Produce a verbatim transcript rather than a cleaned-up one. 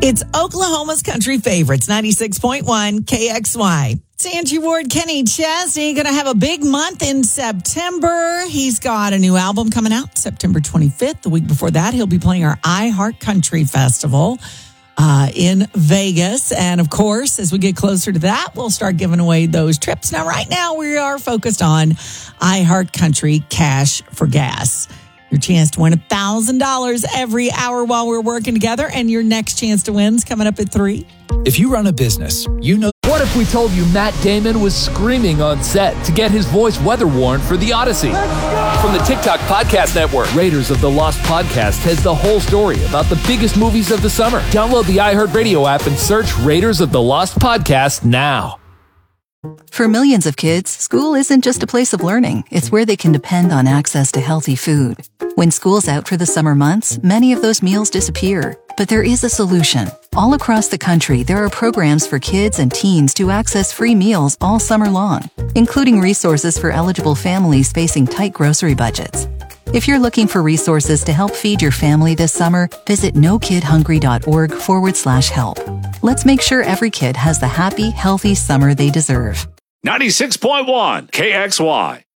It's Oklahoma's country favorites, ninety-six point one K X Y. It's Angie Ward, Kenny Chesney, going to have a big month in September. He's got a new album coming out September twenty-fifth. The week before that, he'll be playing our iHeart Country Festival uh, in Vegas. And of course, as we get closer to that, we'll start giving away those trips. Now, right now, we are focused on iHeart Country Cash for Gas. Your chance to win one thousand dollars every hour while we're working together. And your next chance to win is coming up at three. If you run a business, you know. What if we told you Matt Damon was screaming on set to get his voice weather-worn for The Odyssey? From the TikTok Podcast Network, Raiders of the Lost Podcast has the whole story about the biggest movies of the summer. Download the iHeartRadio app and search Raiders of the Lost Podcast now. For millions of kids, school isn't just a place of learning. It's where they can depend on access to healthy food. When school's out for the summer months, many of those meals disappear. But there is a solution. All across the country, there are programs for kids and teens to access free meals all summer long, including resources for eligible families facing tight grocery budgets. If you're looking for resources to help feed your family this summer, visit nokidhungry.org forward slash help. Let's make sure every kid has the happy, healthy summer they deserve. ninety-six point one K X Y.